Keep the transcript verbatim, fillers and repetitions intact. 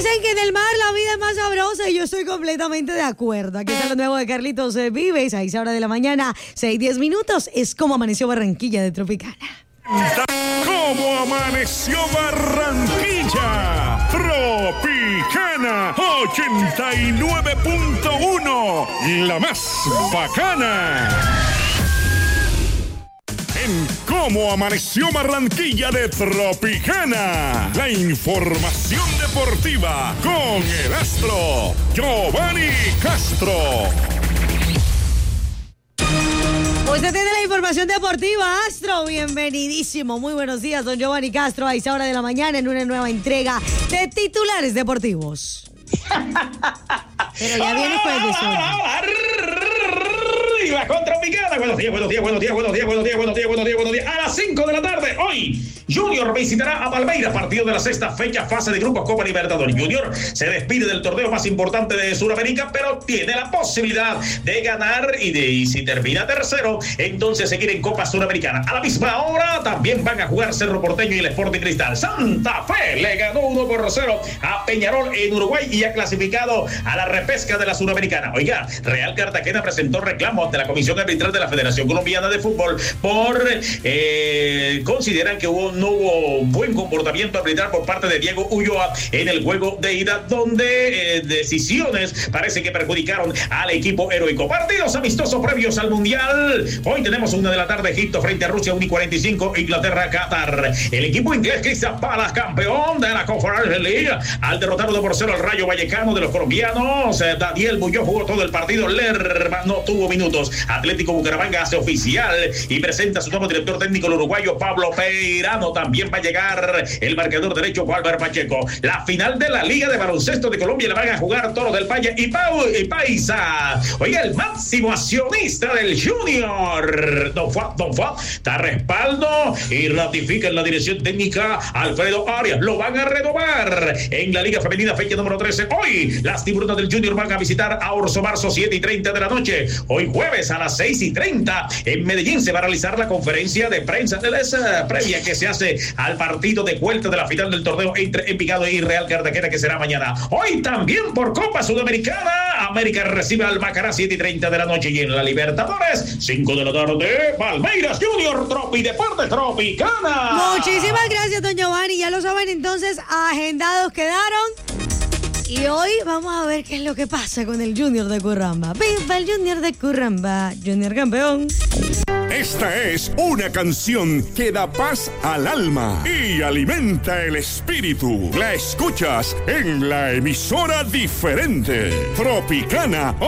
Dicen que en el mar la vida es más sabrosa y yo estoy completamente de acuerdo. Aquí está lo nuevo de Carlitos Vives, a esa hora de la mañana, seis diez minutos. Es como amaneció Barranquilla de Tropicana. ¿Cómo amaneció Barranquilla? Tropicana ochenta y nueve punto uno, la más bacana. En Cómo Amaneció Barranquilla de Tropicana, la información deportiva con el astro Giovanni Castro. Usted tiene la información deportiva, Astro. Bienvenidísimo. Muy buenos días, don Giovanni Castro, a esa hora de la mañana en una nueva entrega de Titulares Deportivos. Pero ya viene jueves. Arriba con Tropicana. Buenos días, buenos días, buenos días, buenos días, buenos días, buenos días, buenos días, buenos días. A las cinco de la tarde, hoy, Junior visitará a Palmeiras, partido de la sexta fecha, fase de grupos Copa Libertadores. Junior se despide del torneo más importante de Sudamérica, pero tiene la posibilidad de ganar y, de, y si termina tercero, entonces seguir en Copa Sudamericana. A la misma hora también van a jugar Cerro Porteño y el Sporting Cristal. Santa Fe le ganó uno por cero a Peñarol en Uruguay y ha clasificado a la repesca de la Sudamericana. Oiga, Real Cartagena presentó reclamo ante la Comisión Arbitral de la Federación Colombiana de Fútbol por eh, consideran que hubo, no hubo buen comportamiento arbitral por parte de Diego Ulloa en el juego de ida, donde eh, decisiones parece que perjudicaron al equipo heroico. Partidos amistosos previos al Mundial. Hoy tenemos una de la tarde, Egipto frente a Rusia, una y cuarenta y cinco, Inglaterra, Qatar. El equipo inglés Crystal Palace, campeón de la Conference League, al derrotar uno por cero al Rayo Vallecano de los colombianos. Eh, Daniel Bulló jugó todo el partido, Lerma no tuvo minutos. Atlético Bucaramanga hace oficial y presenta a su nuevo director técnico, el uruguayo Pablo Peirano. También va a llegar el marcador derecho, Walter Pacheco. La final de la Liga de Baloncesto de Colombia la van a jugar Toros del Valle y, Pau, y Paisa. Oiga, el máximo accionista del Junior, Don Fuá, Don Fuá, da respaldo y ratifica en la dirección técnica Alfredo Arias. Lo van a renovar en la Liga Femenina, fecha número trece. Hoy las tiburonas del Junior van a visitar a Orso Marzo, siete y treinta de la noche. Hoy jueves a las seis y treinta en Medellín se va a realizar la conferencia de prensa de esa previa que se hace al partido de vuelta de la final del torneo entre Envigado y Real Cartagena, que será mañana. Hoy también por Copa Sudamericana, América recibe al Macará, siete y treinta de la noche, y en la Libertadores, cinco de la tarde, Palmeiras Junior, Tropi Deportes Tropicana. Muchísimas gracias, don Giovanni. Ya lo saben, entonces, agendados quedaron. Y hoy vamos a ver qué es lo que pasa con el Junior de Curramba. ¡Viva el Junior de Curramba! Junior campeón. Esta es una canción que da paz al alma y alimenta el espíritu. La escuchas en la emisora diferente, Tropicana